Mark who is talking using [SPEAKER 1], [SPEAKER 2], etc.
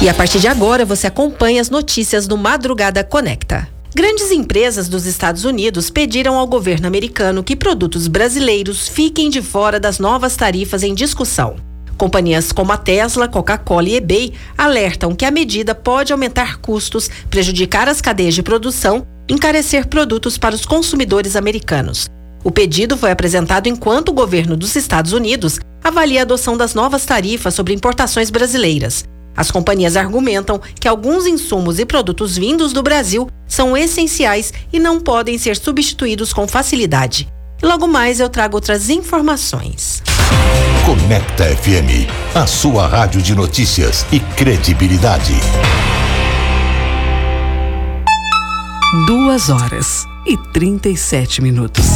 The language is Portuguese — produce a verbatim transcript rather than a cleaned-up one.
[SPEAKER 1] E a partir de agora você acompanha as notícias do Madrugada Conecta. Grandes empresas dos Estados Unidos pediram ao governo americano que produtos brasileiros fiquem de fora das novas tarifas em discussão. Companhias como a Tesla, Coca-Cola e eBay alertam que a medida pode aumentar custos, prejudicar as cadeias de produção e encarecer produtos para os consumidores americanos. O pedido foi apresentado enquanto o governo dos Estados Unidos avalia a adoção das novas tarifas sobre importações brasileiras. As companhias argumentam que alguns insumos e produtos vindos do Brasil são essenciais e não podem ser substituídos com facilidade. E logo mais eu trago outras informações.
[SPEAKER 2] Conecta F M, a sua rádio de notícias e credibilidade.
[SPEAKER 3] Duas horas e trinta e sete minutos.